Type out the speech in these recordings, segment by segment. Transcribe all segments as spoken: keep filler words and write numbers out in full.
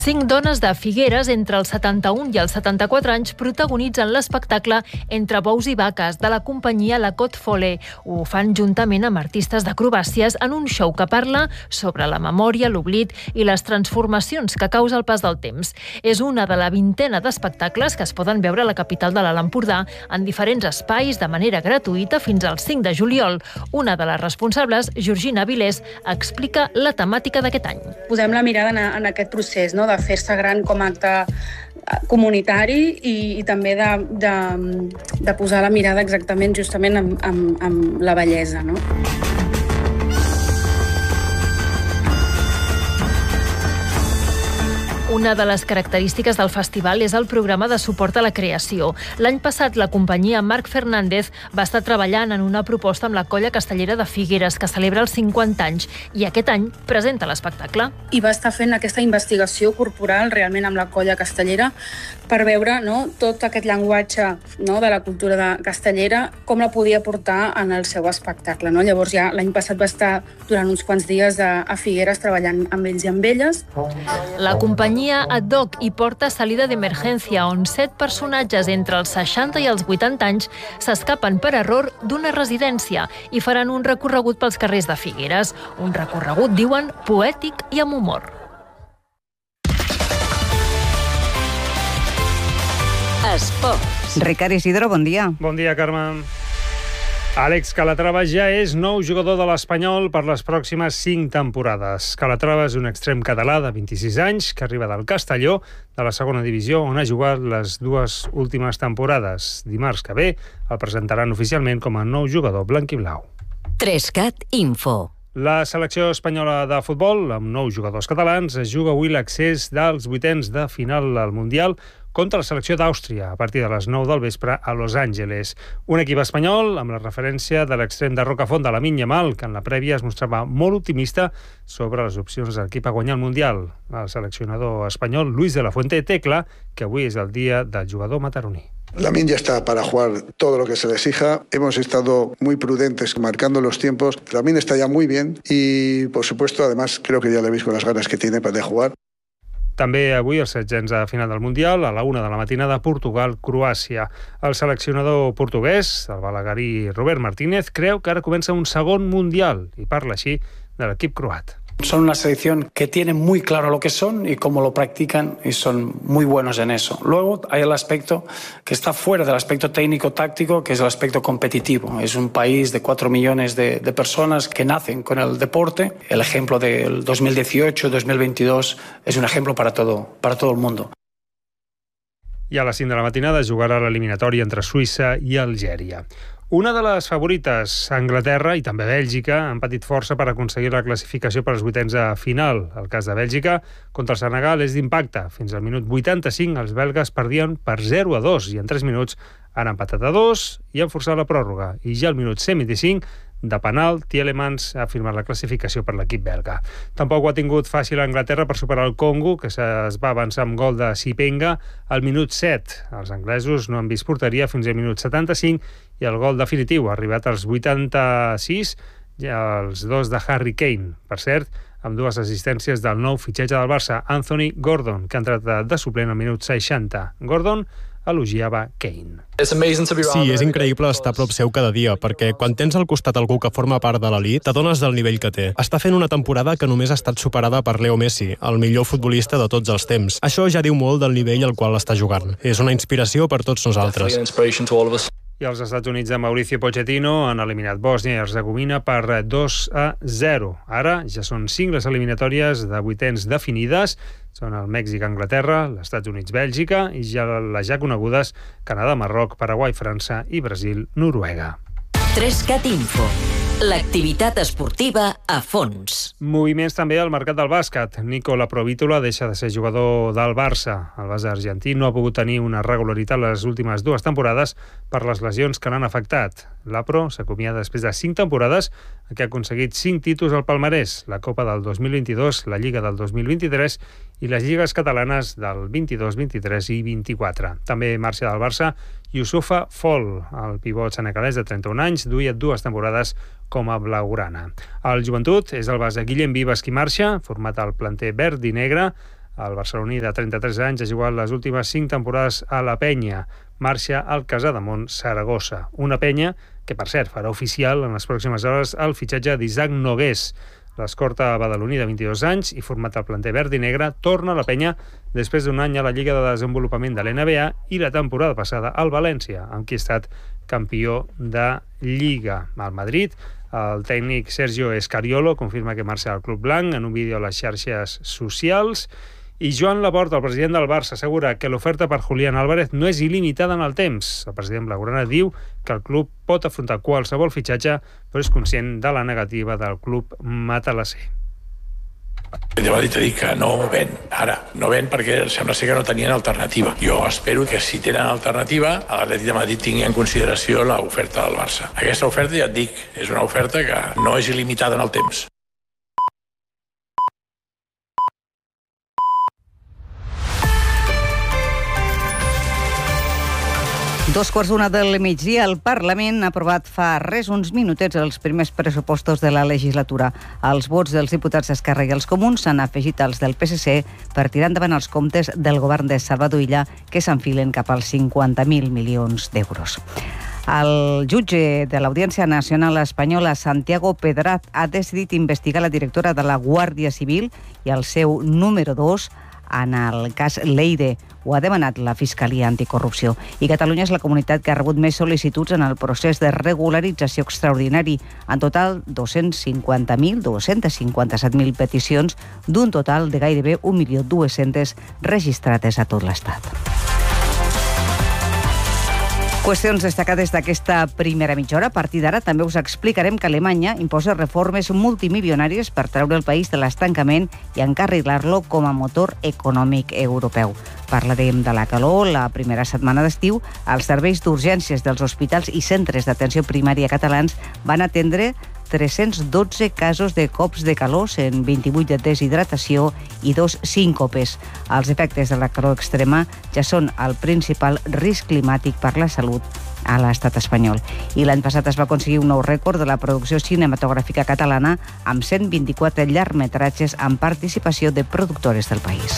Cinc dones de Figueres entre els setanta-un i els setanta-quatre anys protagonitzen l'espectacle Entre bous i vaques de la companyia La Côte Follet. Ho fan juntament amb artistes d'acrobàcies en un show que parla sobre la memòria, l'oblit i les transformacions que causa el pas del temps. És una de la vintena d'espectacles que es poden veure a la capital de l'Alt Empordà en diferents espais de manera gratuïta fins al cinc de juliol. Una de les responsables, Georgina Vilés, explica la temàtica d'aquest any. Posem la mirada en, en aquest procés, no?, de fer-se gran com a acte comunitari i, i també de, de, de posar la mirada exactament justament amb, amb, amb la bellesa, no? Una de les característiques del festival és el programa de suport a la creació. L'any passat, la companyia Marc Fernández va estar treballant en una proposta amb la Colla Castellera de Figueres, que celebra els cinquanta anys, i aquest any presenta l'espectacle. I va estar fent aquesta investigació corporal realment amb la Colla Castellera per veure, no, tot aquest llenguatge, no, de la cultura de castellera, com la podia portar en el seu espectacle, no? Llavors ja l'any passat va estar durant uns quants dies a, a Figueres treballant amb ells i amb elles. La companyia Ad Hoc hi porta Salida d'Emergència, on set personatges entre els seixanta i els vuitanta anys s'escapen per error d'una residència i faran un recorregut pels carrers de Figueres. Un recorregut, diuen, poètic i amb humor. Esports. Ricard Isidro, bon dia. Bon dia, Carme. Àlex Calatrava ja és nou jugador de l'Espanyol per les pròximes cinc temporades. Calatrava és un extrem català de vint-i-sis anys que arriba del Castelló, de la segona divisió, on ha jugat les dues últimes temporades. Dimarts que ve el presentaran oficialment com a nou jugador blanquiblau. Trescat Info. La selecció espanyola de futbol, amb nou jugadors catalans, es juga avui l'accés dels vuitens de final al Mundial contra la selecció d'Àustria, a partir de les nou del vespre a Los Angeles. Un equip espanyol amb la referència de l'extrem de Rocafont de Lamine Yamal, que en la prèvia es mostrava molt optimista sobre les opcions de l'equip a guanyar el Mundial. El seleccionador espanyol, Luis de la Fuente, té clar que avui és el dia del jugador mataroní. Lamine ya está para jugar todo lo que se le exija. Hemos estado muy prudentes marcando los tiempos. Lamine está ya muy bien y, por supuesto, además, creo que ya le veis con las ganas que tiene para jugar. També avui els setzents a final del Mundial, a la una de la matinada, Portugal-Croàcia. El seleccionador portuguès, el balaguerí Robert Martínez, creu que ara comença un segon Mundial i parla així de l'equip croat. Son una selección que tiene muy claro lo que son y cómo lo practican y son muy buenos en eso. Luego hay el aspecto que está fuera del aspecto técnico-táctico, que es el aspecto competitivo. Es un país de cuatro millones de, de personas que nacen con el deporte. El ejemplo del dos mil dieciocho dos mil veintidós es un ejemplo para todo, para todo el mundo. I a les cinc de la matinada jugarà l'eliminatòria entre Suïssa i Algèria. Una de les favorites, Anglaterra i també Bèlgica, han patit força per aconseguir la classificació per als vuitens de final. El cas de Bèlgica contra el Senegal és d'impacte. Fins al minut vuitanta-cinc els belgues perdien per zero a dos i en tres minuts han empatat a dos i han forçat la pròrroga. I ja al minut cent vint-i-cinc, de penal, Tielemans ha firmat la classificació per l'equip belga. Tampoc ho ha tingut fàcil a Anglaterra per superar el Congo, que es va avançar amb gol de Sipenga al minut set. Els anglesos no han vist porteria fins al minut setanta-cinc i el gol definitiu ha arribat als vuitanta-sis i els dos de Harry Kane. Per cert, amb dues assistències del nou fitxatge del Barça, Anthony Gordon, que ha entrat de suplent al minut seixanta. Gordon elogiava Kane. Sí, és increïble estar a prop seu cada dia, perquè quan tens al costat algú que forma part de l'elit, t'adones del nivell que té. Està fent una temporada que només ha estat superada per Leo Messi, el millor futbolista de tots els temps. Això ja diu molt del nivell al qual està jugant. És una inspiració per tots nosaltres. I els Estats Units de Mauricio Pochettino han eliminat Bòsnia i Herzegovina per dos a zero. Ara ja són cinc les eliminatòries de vuitens definides. Són el Mèxic-Anglaterra, els Estats Units-Bèlgica i ja les ja conegudes Canadà-Marroc, Paraguai-França i Brasil-Noruega. Trescat Info. L'activitat esportiva a fons. Moviments també al mercat del bàsquet. Nicola Provítola deixa de ser jugador del Barça. El base argentí no ha pogut tenir una regularitat les últimes dues temporades per les lesions que l'han afectat. L'Apro s'acomiada després de cinc temporades en què ha aconseguit cinc títols al palmarès, la Copa del dos mil vint-i-dos, la Lliga del dos mil vint-i-tres i les lligues catalanes del vint-i-dos, vint-i-tres i vint-i-quatre. També marxa del Barça Youssoufa Fall, el pivot senegalès de trenta-un anys, duia dues temporades com a blaugrana. El Joventut és el base Guillem Vives qui marxa, format al planter verd i negre. El barceloní de trenta-tres anys ha jugat les últimes cinc temporades a la Penya. Marxa al Casademont Saragossa. Una Penya que, per cert, farà oficial en les pròximes hores el fitxatge d'Isaac Nogués. L'escorta badaloní de vint-i-dos anys i format al planter verd i negre torna a la Penya després d'un any a la Lliga de Desenvolupament de l'N B A i la temporada passada al València, amb qui ha estat campió de Lliga. Al Madrid, el tècnic Sergio Escariolo confirma que marxa al Club Blanc en un vídeo a les xarxes socials. I Joan Laporta, el president del Barça, assegura que l'oferta per Julián Álvarez no és il·limitada en el temps. El president blaugrana diu que el club pot afrontar qualsevol fitxatge, però és conscient de la negativa del club matalasser. Ja va dir dir que no ven, ara, no ven perquè sembla ser que no tenien alternativa. Jo espero que si tenen alternativa, l'Atlètic de Madrid tingui en consideració l'oferta del Barça. Aquesta oferta, ja et dic, és una oferta que no és il·limitada en el temps. Dos quarts d'una del migdia, el Parlament ha aprovat fa res uns minutets els primers pressupostos de la legislatura. Els vots dels diputats d'Esquerra i els Comuns s'han afegit als del P S C per tirar endavant els comptes del govern de Salvador Illa, que s'enfilen cap als cinquanta mil milions d'euros. El jutge de l'Audiència Nacional Espanyola, Santiago Pedraz, ha decidit investigar la directora de la Guàrdia Civil i el seu número dos en el cas Leire. Ho ha demanat la Fiscalia Anticorrupció. I Catalunya és la comunitat que ha rebut més sol·licituds en el procés de regularització extraordinari. En total, dos-cents cinquanta mil dos-cents cinquanta-set mil peticions d'un total de gairebé un milió dos-cents registrades a tot l'Estat. Qüestions destacades d'aquesta primera mitja hora. A partir d'ara també us explicarem que Alemanya imposa reformes multimilionàries per treure el país de l'estancament i encarrilar-lo com a motor econòmic europeu. Parlarem de la calor. La primera setmana d'estiu, els serveis d'urgències dels hospitals i centres d'atenció primària catalans van atendre tres-cents dotze casos de cops de calor, cent vint-i-vuit de deshidratació i dos síncopes. Els efectes de la calor extrema ja són el principal risc climàtic per la salut a l'estat espanyol. I l'any passat es va aconseguir un nou rècord de la producció cinematogràfica catalana amb cent vint-i-quatre llargmetratges amb participació de productores del país.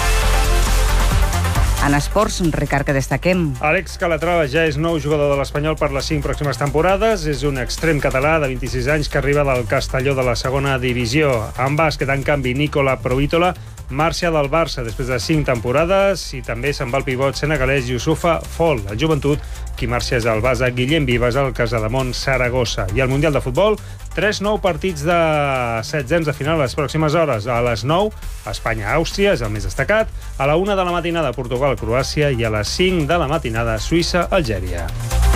En esports, Ricard, que destaquem. Àlex Calatrava ja és nou jugador de l'Espanyol per les cinc pròximes temporades. És un extrem català de vint-i-sis anys que arriba del Castelló de la segona divisió. En bàsquet, en canvi, Nicola Provítola marxa del Barça després de cinc temporades i també se'n va el pivot senegalès Youssoufa Fall. El joventut, qui marxa és el base Guillem Vives al Casademont Saragossa. I al Mundial de Futbol, tres nou partits de setzents de final a les pròximes hores. A les nou, Espanya-Àustria és el més destacat. A la una de la matinada, Portugal-Croàcia i a les cinc de la matinada, Suïssa-Algèria.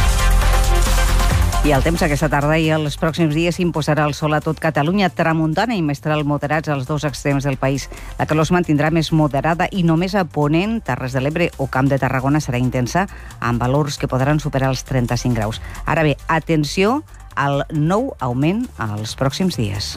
I el temps aquesta tarda i els pròxims dies s'imposarà el sol a tot Catalunya, tramuntana i mestral moderats als dos extrems del país. La calor es mantindrà més moderada i només a Ponent, Terres de l'Ebre o Camp de Tarragona serà intensa, amb valors que podran superar els trenta-cinc graus. Ara bé, atenció al nou augment als pròxims dies.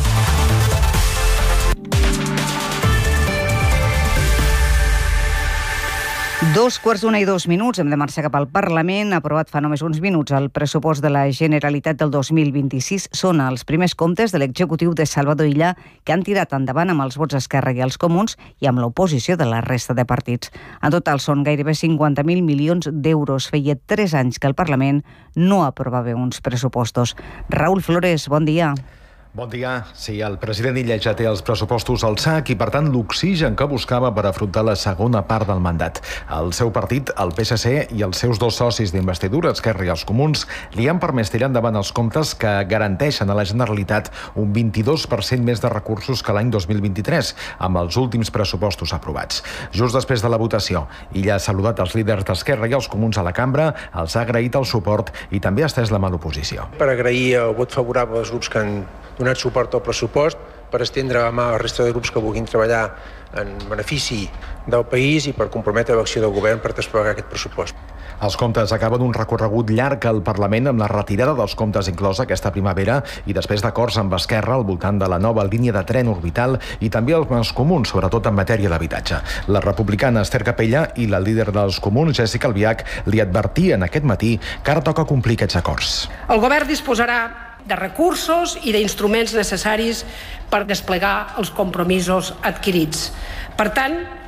Dos quarts d'una i dos minuts, hem de marxar cap al Parlament. Aprovat fa només uns minuts el pressupost de la Generalitat del dos mil vint-i-sis. Són els primers comptes de l'executiu de Salvador Illa, que han tirat endavant amb els vots d'Esquerra i els Comuns i amb l'oposició de la resta de partits. En total són gairebé cinquanta mil milions d'euros. Feia tres anys que el Parlament no aprovava uns pressupostos. Raül Flores, bon dia. Bon dia. Sí, el president Illa ja té els pressupostos al sac i, per tant, l'oxigen que buscava per afrontar la segona part del mandat. El seu partit, el P S C, i els seus dos socis d'investidura, Esquerra i els Comuns, li han permès tirar endavant els comptes que garanteixen a la Generalitat un vint-i-dos per cent més de recursos que l'any dos mil vint-i-tres, amb els últims pressupostos aprovats. Just després de la votació, Illa ha saludat els líders d'Esquerra i els Comuns a la cambra, els ha agraït el suport i també ha estès la mà d'oposició. Per agrair el vot favorable als grups que han donat suport al pressupost, per estendre la mà a la resta de grups que vulguin treballar en benefici del país i per comprometre l'acció del govern per desplegar aquest pressupost. Els comptes acaben un recorregut llarg al Parlament amb la retirada dels comptes inclosa aquesta primavera i després d'acords amb Esquerra al voltant de la nova línia de tren orbital i també els Comuns, sobretot en matèria d'habitatge. La republicana Esther Capella i la líder dels Comuns, Jessica Albiach, li advertien aquest matí que ara toca complir aquests acords. El govern disposarà de recursos i d'instruments necessaris per desplegar els compromisos adquirits. Per tant,